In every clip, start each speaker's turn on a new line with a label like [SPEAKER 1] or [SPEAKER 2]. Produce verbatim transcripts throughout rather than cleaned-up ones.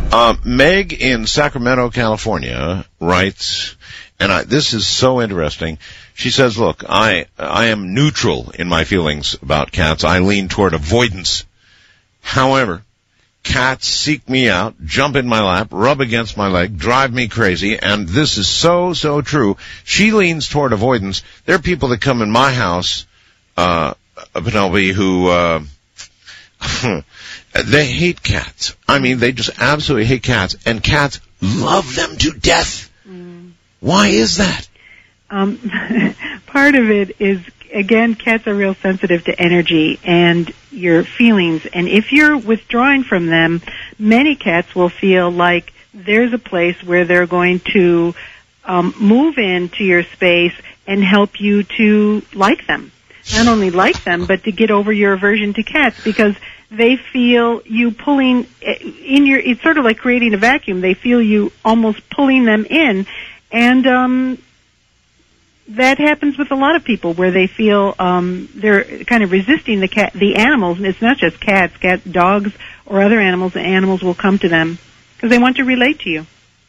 [SPEAKER 1] Uh, Meg in Sacramento, California writes, and I, this is so interesting. She says, look, I, I am neutral in my feelings about cats. I lean toward avoidance. However, cats seek me out, jump in my lap, rub against my leg, drive me crazy, and this is so, so true. She leans toward avoidance. There are people that come in my house, uh, Penelope, who, uh, they hate cats. I mean, they just absolutely hate cats, and cats love them to death. Mm. Why is that?
[SPEAKER 2] Um, part of it is, again, cats are real sensitive to energy and your feelings, and if you're withdrawing from them, many cats will feel like there's a place where they're going to um, move into your space and help you to like them. Not only like them, but to get over your aversion to cats, because they feel you pulling in your, it's sort of like creating a vacuum. They feel you almost pulling them in, and um that happens with a lot of people where they feel um they're kind of resisting the cat, the animals, and it's not just cats, cats, dogs, or other animals. The animals will come to them because they want to relate to you.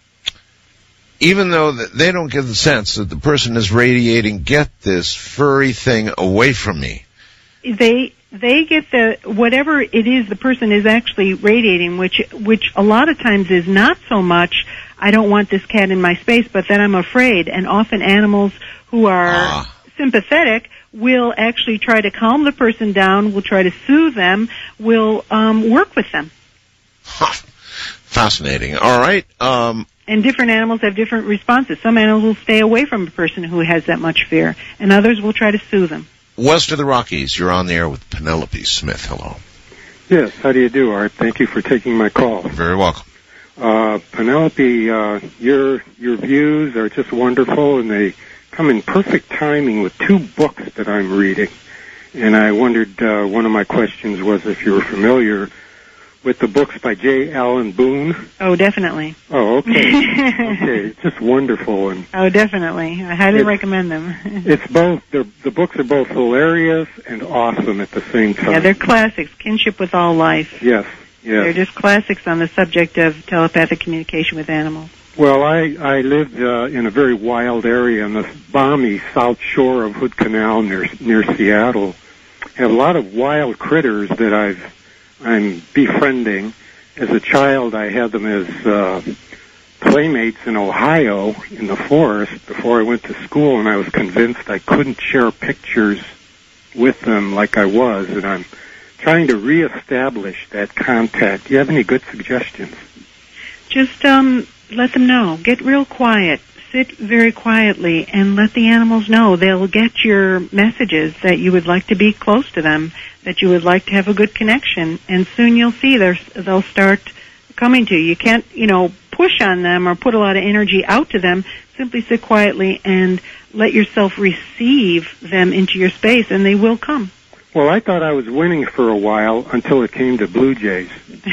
[SPEAKER 1] Even though they don't get the sense that the person is radiating, get this furry thing away from me.
[SPEAKER 2] They they get the, whatever it is the person is actually radiating, which which a lot of times is not so much, I don't want this cat in my space, but then I'm afraid. And often animals who are ah. sympathetic will actually try to calm the person down, will try to soothe them, will um, work with them.
[SPEAKER 1] Huh. Fascinating. All right. Um,
[SPEAKER 2] and different animals have different responses. Some animals will stay away from a person who has that much fear, and others will try to soothe them.
[SPEAKER 1] West of the Rockies, you're on the air with Penelope Smith. Hello.
[SPEAKER 3] Yes, how do you do, Art? Thank you for taking my call.
[SPEAKER 1] Very welcome.
[SPEAKER 3] Uh, Penelope, uh, your your views are just wonderful, and they come in perfect timing with two books that I'm reading. And I wondered, uh, one of my questions was if you were familiar with the books by J. Allen Boone.
[SPEAKER 2] Oh, definitely.
[SPEAKER 3] Oh, okay. Okay, it's just wonderful. And
[SPEAKER 2] oh, definitely. I highly recommend them.
[SPEAKER 3] It's both, the books are both hilarious and awesome at the same time.
[SPEAKER 2] Yeah, they're classics. Kinship with All Life.
[SPEAKER 3] Yes, yes.
[SPEAKER 2] They're just classics on the subject of telepathic communication with animals.
[SPEAKER 3] Well, I, I lived uh, in a very wild area on the balmy south shore of Hood Canal near, near Seattle. Have a lot of wild critters that I've I'm befriending. As a child, I had them as uh, playmates in Ohio in the forest before I went to school, and I was convinced I couldn't share pictures with them like I was, and I'm trying to reestablish that contact. Do you have any good suggestions?
[SPEAKER 2] Just um, let them know. Get real quiet. Sit very quietly and let the animals know. They'll get your messages that you would like to be close to them, that you would like to have a good connection, and soon you'll see they'll start coming to you. You can't, you know, push on them or put a lot of energy out to them. Simply sit quietly and let yourself receive them into your space, and they will come.
[SPEAKER 3] Well, I thought I was winning for a while until it came to blue jays.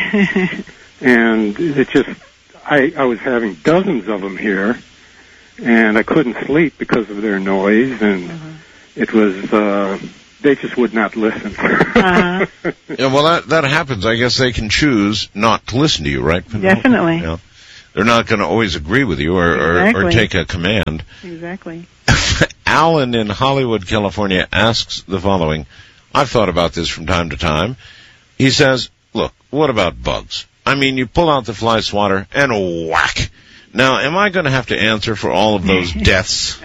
[SPEAKER 3] And it just, I, I was having dozens of them here, and I couldn't sleep because of their noise, and uh-huh. it was, uh, they just would not listen.
[SPEAKER 2] uh-huh.
[SPEAKER 1] Yeah, well, that, that happens. I guess they can choose not to listen to you, right?
[SPEAKER 2] Definitely.
[SPEAKER 1] You know, they're not going to always agree with you or,
[SPEAKER 2] exactly.
[SPEAKER 1] or, or take a command.
[SPEAKER 2] Exactly.
[SPEAKER 1] Alan in Hollywood, California asks the following. I've thought about this from time to time. He says, look, what about bugs? I mean, you pull out the fly swatter and whack. Now, am I going to have to answer for all of those deaths?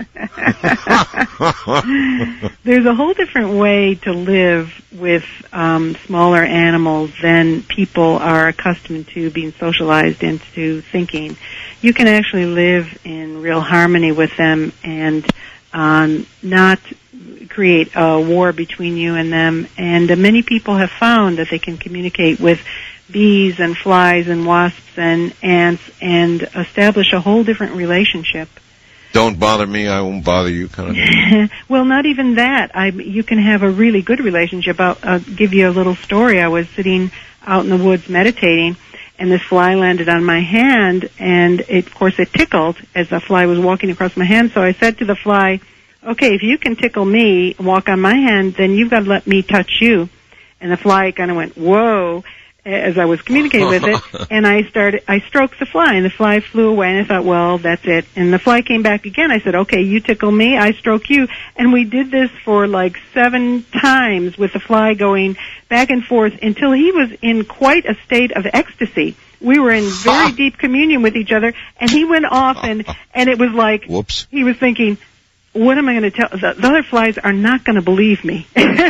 [SPEAKER 2] There's a whole different way to live with um, smaller animals than people are accustomed to being socialized into thinking. You can actually live in real harmony with them and um, not create a war between you and them. And uh, many people have found that they can communicate with bees and flies and wasps and ants and establish a whole different relationship.
[SPEAKER 1] Don't bother me, I won't bother you kind of thing.
[SPEAKER 2] Well, not even that. I, you can have a really good relationship. I'll, I'll give you a little story. I was sitting out in the woods meditating, and this fly landed on my hand, and it, of course it tickled as the fly was walking across my hand. So I said to the fly, okay, if you can tickle me and walk on my hand, then you've got to let me touch you. And the fly kind of went, whoa. as I was communicating with it, and I started, I stroked the fly, and the fly flew away, and I thought, well, that's it. And the fly came back again. I said, okay, you tickle me, I stroke you. And we did this for like seven times with the fly going back and forth until he was in quite a state of ecstasy. We were in very deep communion with each other, and he went off, and, and it was like,
[SPEAKER 1] whoops.
[SPEAKER 2] He was thinking, what am I going to tell? The, the other flies are not going to believe me.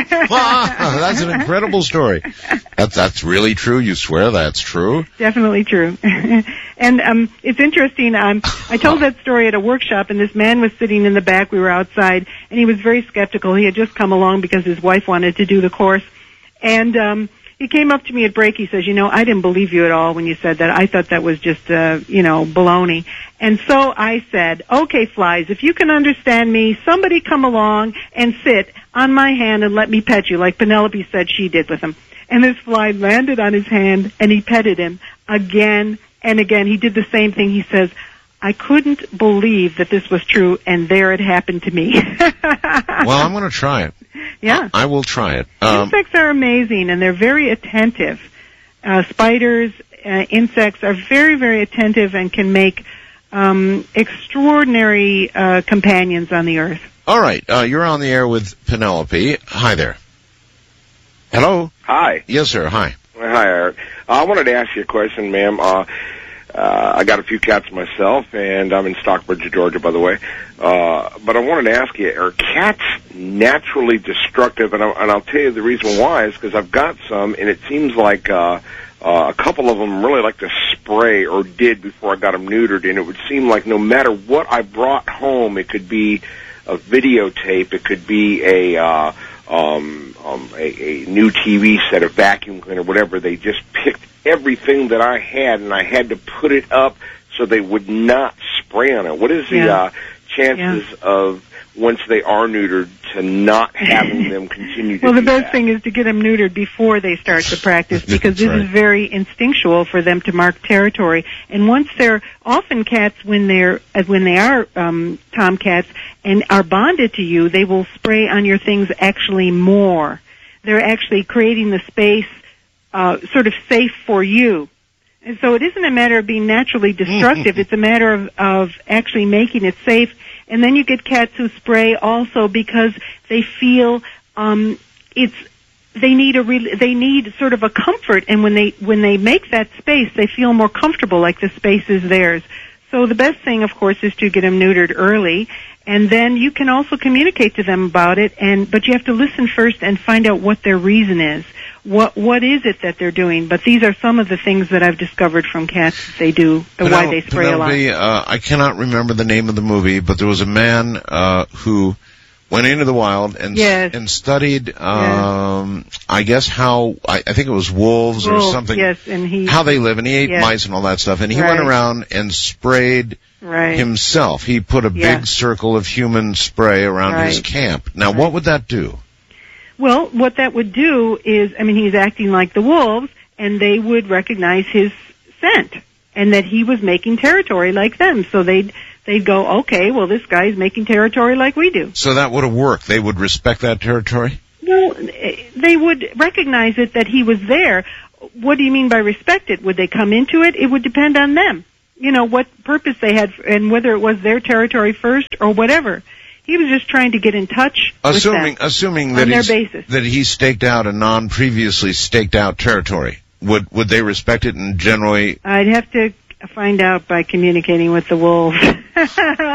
[SPEAKER 1] That's an incredible story. That's, that's really true. You swear that's true?
[SPEAKER 2] Definitely true. And um, it's interesting. Um, I told that story at a workshop, and this man was sitting in the back. We were outside, and he was very skeptical. He had just come along because his wife wanted to do the course. And um, he came up to me at break. He says, you know, I didn't believe you at all when you said that. I thought that was just, uh, you know, baloney. And so I said, okay, flies, if you can understand me, somebody come along and sit on my hand and let me pet you, like Penelope said she did with him. And this fly landed on his hand, and he petted him again and again. He did the same thing. He says, I couldn't believe that this was true, and there it happened to me.
[SPEAKER 1] Well, I'm going to try it.
[SPEAKER 2] Yeah.
[SPEAKER 1] I will try it. Um,
[SPEAKER 2] Insects are amazing, and they're very attentive. Uh, spiders, uh, insects are very, very attentive and can make um, extraordinary uh, companions on the earth.
[SPEAKER 1] All right. Uh, you're on the air with Penelope. Hi there. Hello?
[SPEAKER 4] Hi.
[SPEAKER 1] Yes, sir. Hi.
[SPEAKER 4] Hi, Eric. Uh, I wanted to ask you a question, ma'am. Uh, uh, I got a few cats myself, and I'm in Stockbridge, Georgia, by the way. Uh, but I wanted to ask you, are cats naturally destructive? And, I, and I'll tell you the reason why is because I've got some, and it seems like uh, uh, a couple of them really like to spray, or did before I got them neutered, and it would seem like no matter what I brought home, it could be a videotape, it could be a... Uh, Um, um, a, a new T V set, a vacuum cleaner, whatever. They just picked everything that I had, and I had to put it up so they would not spray on it. What is the
[SPEAKER 2] yeah.
[SPEAKER 4] uh, chances yeah. of, once they are neutered, to not having them continue to
[SPEAKER 2] Well, the
[SPEAKER 4] do
[SPEAKER 2] best
[SPEAKER 4] that?
[SPEAKER 2] thing is to get them neutered before they start to practice, because this
[SPEAKER 1] right.
[SPEAKER 2] is very instinctual for them to mark territory. And once they're, often cats, when they're, uh, when they are um, tomcats and are bonded to you, they will spray on your things actually more. They're actually creating the space uh, sort of safe for you. And so it isn't a matter of being naturally destructive. It's a matter of, of actually making it safe. And then you get cats who spray also because they feel um, it's they need a re- they need sort of a comfort. And when they when they make that space, they feel more comfortable, like the space is theirs. So the best thing, of course, is to get them neutered early. And then you can also communicate to them about it. And but you have to listen first and find out what their reason is. What what is it that they're doing? But these are some of the things that I've discovered from cats that they do, the
[SPEAKER 1] Penel-
[SPEAKER 2] why they spray
[SPEAKER 1] Penelope,
[SPEAKER 2] a lot.
[SPEAKER 1] Uh, I cannot remember the name of the movie, but there was a man uh, who went into the wild and
[SPEAKER 2] Yes.
[SPEAKER 1] and studied, um, yes. I guess how I, I think it was wolves,
[SPEAKER 2] wolves
[SPEAKER 1] or something.
[SPEAKER 2] Yes, and he
[SPEAKER 1] how they live, and he ate
[SPEAKER 2] yes.
[SPEAKER 1] mice and all that stuff. And he
[SPEAKER 2] right.
[SPEAKER 1] went around and sprayed
[SPEAKER 2] right.
[SPEAKER 1] himself. He put a
[SPEAKER 2] yeah.
[SPEAKER 1] big circle of human spray around
[SPEAKER 2] right.
[SPEAKER 1] his camp. Now,
[SPEAKER 2] right.
[SPEAKER 1] what would that do?
[SPEAKER 2] Well, what that would do is, I mean, he's acting like the wolves, and they would recognize his scent, and that he was making territory like them. So they'd they'd go, okay, well, this guy's making territory like we do.
[SPEAKER 1] So that would have worked. They would respect that territory?
[SPEAKER 2] Well, they would recognize it, that he was there. What do you mean by respect it? Would they come into it? It would depend on them. You know, what purpose they had, and whether it was their territory first or whatever. He was just trying to get in touch
[SPEAKER 1] assuming,
[SPEAKER 2] with them
[SPEAKER 1] assuming that
[SPEAKER 2] on their
[SPEAKER 1] he's,
[SPEAKER 2] basis.
[SPEAKER 1] that he staked out a non-previously staked out territory. Would would they respect it and generally?
[SPEAKER 2] I'd have to find out by communicating with the wolves.
[SPEAKER 1] All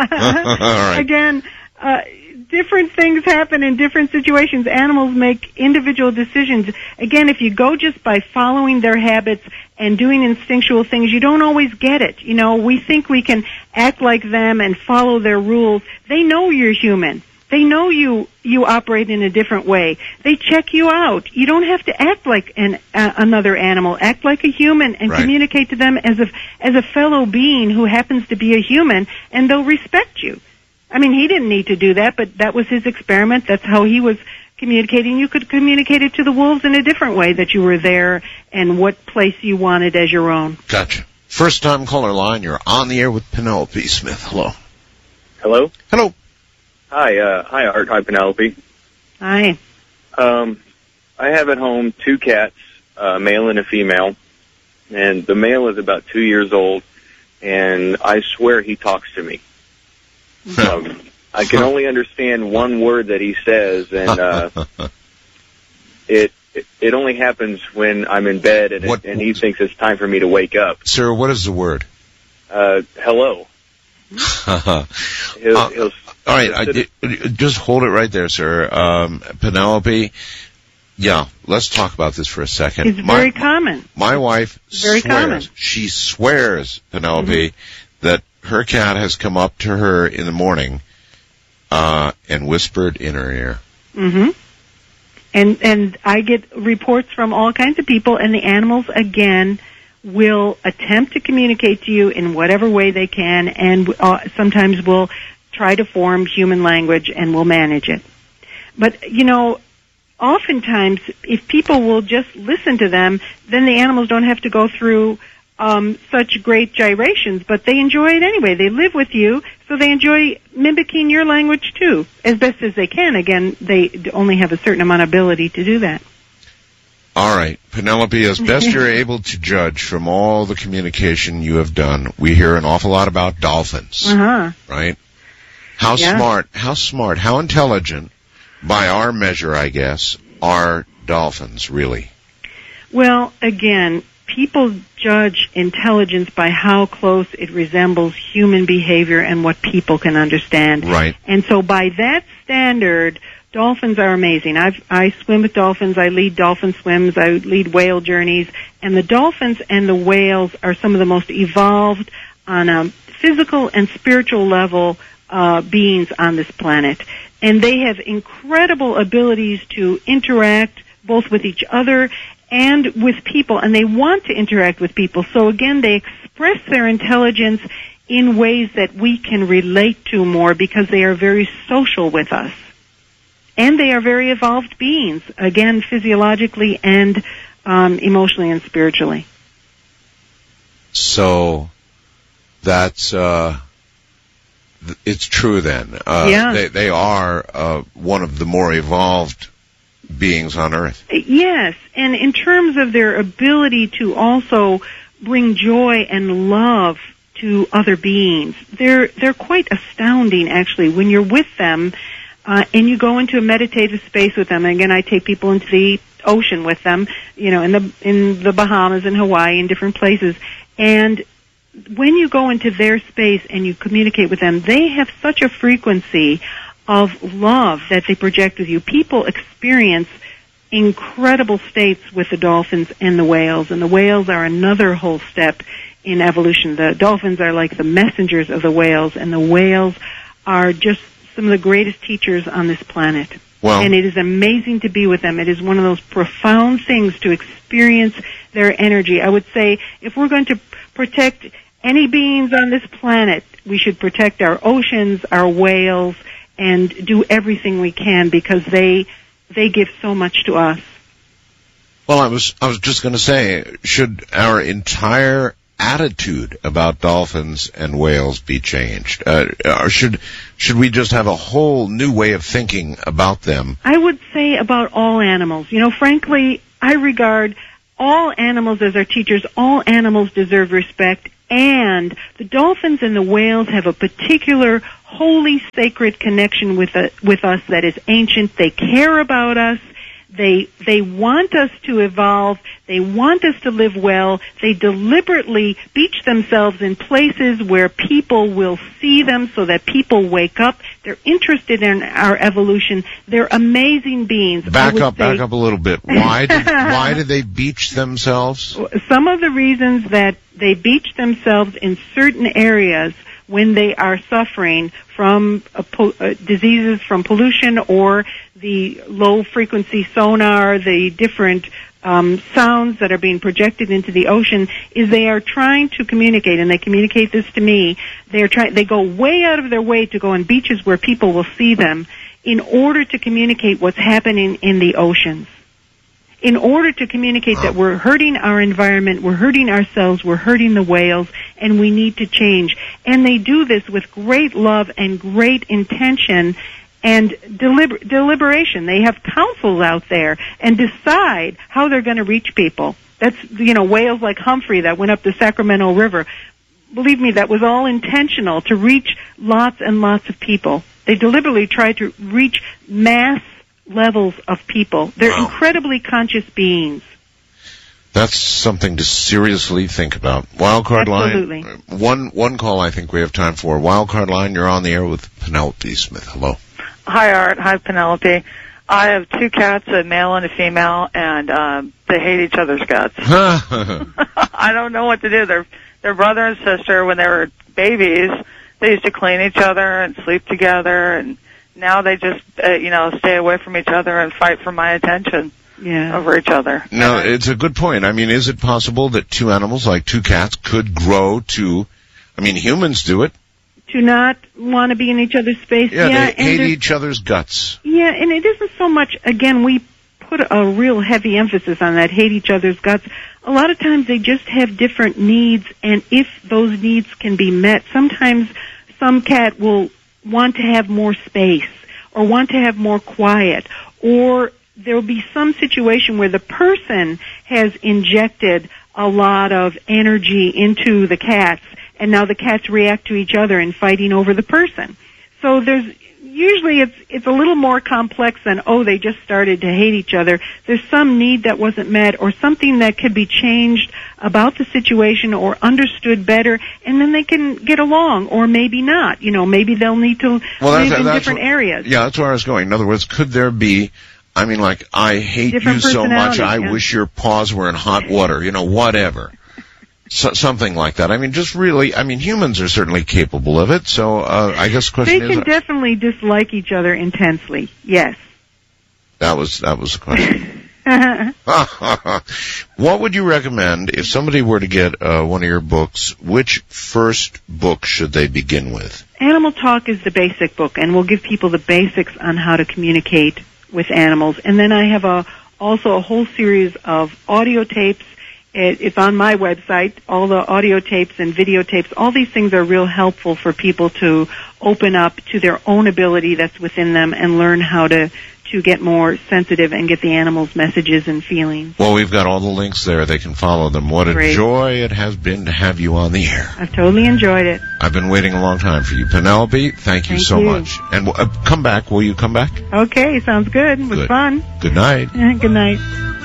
[SPEAKER 1] right.
[SPEAKER 2] Again, uh, different things happen in different situations. Animals make individual decisions. Again, if you go just by following their habits and doing instinctual things, you don't always get it. You know, we think we can act like them and follow their rules. They know you're human. They know you you operate in a different way. They check you out. You don't have to act like an uh, another animal. Act like a human and
[SPEAKER 1] right.
[SPEAKER 2] communicate to them as a as a fellow being who happens to be a human, and they'll respect you. I mean, he didn't need to do that, but that was his experiment. That's how he was communicating. You could communicate it to the wolves in a different way, that you were there and what place you wanted as your own.
[SPEAKER 1] Gotcha. First time caller line, you're on the air with Penelope Smith. Hello.
[SPEAKER 5] Hello?
[SPEAKER 1] Hello.
[SPEAKER 5] Hi, uh, hi Art, hi Penelope.
[SPEAKER 2] Hi.
[SPEAKER 5] Um, I have at home two cats, a male and a female, and the male is about two years old, and I swear he talks to me. um, I can only understand one word that he says, and uh, it, it it only happens when I'm in bed, and, it, and he thinks it's time for me to wake up.
[SPEAKER 1] Sir, what is the word?
[SPEAKER 5] Uh, hello. he'll,
[SPEAKER 1] uh,
[SPEAKER 5] he'll,
[SPEAKER 1] all right, I, it, just hold it right there, sir. Um, Penelope, yeah, let's talk about this for a second.
[SPEAKER 2] It's
[SPEAKER 1] my,
[SPEAKER 2] very common.
[SPEAKER 1] My wife
[SPEAKER 2] very
[SPEAKER 1] swears,
[SPEAKER 2] common.
[SPEAKER 1] she swears, Penelope, mm-hmm. that her cat has come up to her in the morning uh, and whispered in her ear.
[SPEAKER 2] Mm-hmm. And and I get reports from all kinds of people, and the animals, again, will attempt to communicate to you in whatever way they can, and uh, sometimes will try to form human language, and will manage it. But, you know, oftentimes, if people will just listen to them, then the animals don't have to go through um, such great gyrations, but they enjoy it anyway. They live with you, so they enjoy mimicking your language, too, as best as they can. Again, they only have a certain amount of ability to do that.
[SPEAKER 1] All right, Penelope, as best you're able to judge from all the communication you have done, we hear an awful lot about dolphins,
[SPEAKER 2] uh-huh.
[SPEAKER 1] right? How
[SPEAKER 2] yeah.
[SPEAKER 1] smart, how smart, how intelligent, by our measure, I guess, are dolphins, really?
[SPEAKER 2] Well, again, people judge intelligence by how close it resembles human behavior and what people can understand.
[SPEAKER 1] Right.
[SPEAKER 2] And so by that standard, dolphins are amazing. I've, I swim with dolphins. I lead dolphin swims. I lead whale journeys. And the dolphins and the whales are some of the most evolved on a physical and spiritual level uh, beings on this planet. And they have incredible abilities to interact both with each other and with people. And they want to interact with people. So again, they express their intelligence in ways that we can relate to more because they are very social with us. And they are very evolved beings, again, physiologically and um, emotionally and spiritually.
[SPEAKER 1] So that's uh, th- it's true then. Uh,
[SPEAKER 2] yeah.
[SPEAKER 1] They, they are uh, one of the more evolved beings on Earth.
[SPEAKER 2] Yes, and in terms of their ability to also bring joy and love to other beings, they're they're quite astounding, actually, when you're with them. Uh, and you go into a meditative space with them. And again, I take people into the ocean with them, you know, in the in the Bahamas and Hawaii and different places. And when you go into their space and you communicate with them, they have such a frequency of love that they project with you. People experience incredible states with the dolphins and the whales, and the whales are another whole step in evolution. The dolphins are like the messengers of the whales, and the whales are just some of the greatest teachers on this planet.
[SPEAKER 1] Well,
[SPEAKER 2] and it is amazing to be with them. It is one of those profound things to experience their energy. I would say if we're going to protect any beings on this planet, we should protect our oceans, our whales, and do everything we can because they they give so much to us.
[SPEAKER 1] Well, I was I was just going to say, should our entire attitude about dolphins and whales be changed? Uh, or should should we just have a whole new way of thinking about them?
[SPEAKER 2] I would say about all animals. You know, frankly, I regard all animals as our teachers. All animals deserve respect, and the dolphins and the whales have a particular holy, sacred connection with uh, with us that is ancient. They care about us. They they want us to evolve. They want us to live well. They deliberately beach themselves in places where people will see them so that people wake up. They're interested in our evolution. They're amazing beings.
[SPEAKER 1] Back up, back up a little bit. Why did, why did they beach themselves?
[SPEAKER 2] Some of the reasons that they beach themselves in certain areas when they are suffering from uh, po- uh, diseases from pollution or the low-frequency sonar, the different um, sounds that are being projected into the ocean, is they are trying to communicate, and they communicate this to me. They are trying. They go way out of their way to go on beaches where people will see them in order to communicate what's happening in the oceans. In order to communicate that we're hurting our environment, we're hurting ourselves, we're hurting the whales, and we need to change. And they do this with great love and great intention, and deliber- deliberation. They have councils out there and decide how they're going to reach people. That's, you know, whales like Humphrey that went up the Sacramento River. Believe me, that was all intentional to reach lots and lots of people. They deliberately tried to reach mass levels of people. They're
[SPEAKER 1] Wow.
[SPEAKER 2] incredibly conscious beings.
[SPEAKER 1] That's something to seriously think about. Wildcard
[SPEAKER 2] Absolutely.
[SPEAKER 1] line. One one call I think we have time for. Wildcard line, you're on the air with Penelope Smith. Hello.
[SPEAKER 6] Hi, Art. Hi, Penelope. I have two cats, a male and a female, and um, they hate each other's guts. I don't know what to do. They're they're brother and sister. When they were babies, they used to clean each other and sleep together, and now they just, uh, you know, stay away from each other and fight for my attention
[SPEAKER 2] Yeah.
[SPEAKER 6] over each other.
[SPEAKER 1] No, it's a good point. I mean, is it possible that two animals, like two cats, could grow to, I mean, humans do it.
[SPEAKER 2] To not want to be in each other's space.
[SPEAKER 1] Yeah,
[SPEAKER 2] yeah
[SPEAKER 1] they
[SPEAKER 2] and
[SPEAKER 1] hate
[SPEAKER 2] there's-
[SPEAKER 1] each other's guts.
[SPEAKER 2] Yeah, and it isn't so much, again, we put a real heavy emphasis on that, hate each other's guts. A lot of times they just have different needs, and if those needs can be met, sometimes some cat will want to have more space, or want to have more quiet, or there'll be some situation where the person has injected a lot of energy into the cats, and now the cats react to each other in fighting over the person. So there's usually it's it's a little more complex than, oh, they just started to hate each other. There's some need that wasn't met, or something that could be changed about the situation or understood better, and then they can get along, or maybe not. You know, maybe they'll need to
[SPEAKER 1] Well,
[SPEAKER 2] live
[SPEAKER 1] that's,
[SPEAKER 2] in
[SPEAKER 1] that's
[SPEAKER 2] different
[SPEAKER 1] what-
[SPEAKER 2] areas.
[SPEAKER 1] Yeah, that's where I was going. In other words, could there be, I mean, like, I hate
[SPEAKER 2] Different
[SPEAKER 1] you so much,
[SPEAKER 2] personalities,
[SPEAKER 1] I
[SPEAKER 2] yeah.
[SPEAKER 1] wish your paws were in hot water, you know, whatever. So, something like that. I mean, just really, I mean, humans are certainly capable of it, so uh, I guess the question
[SPEAKER 2] They
[SPEAKER 1] is...
[SPEAKER 2] can definitely dislike each other intensely, yes.
[SPEAKER 1] That was, that was the question. What would you recommend if somebody were to get uh, one of your books? Which first book should they begin with?
[SPEAKER 2] Animal Talk is the basic book, and we'll give people the basics on how to communicate with animals. And then I have a also a whole series of audio tapes. It, it's on my website, all the audio tapes and videotapes. All these things are real helpful for people to open up to their own ability that's within them and learn how to to get more sensitive and get the animals' messages and feelings.
[SPEAKER 1] Well, we've got all the links there. They can follow them. What a
[SPEAKER 2] Great.
[SPEAKER 1] joy it has been to have you on the air.
[SPEAKER 2] I've totally enjoyed it.
[SPEAKER 1] I've been waiting a long time for you. Penelope, thank you
[SPEAKER 2] Thank
[SPEAKER 1] so
[SPEAKER 2] you.
[SPEAKER 1] much. And uh, come back. Will you come back?
[SPEAKER 2] Okay, sounds good. It was
[SPEAKER 1] Good.
[SPEAKER 2] fun.
[SPEAKER 1] Good night.
[SPEAKER 2] Good night.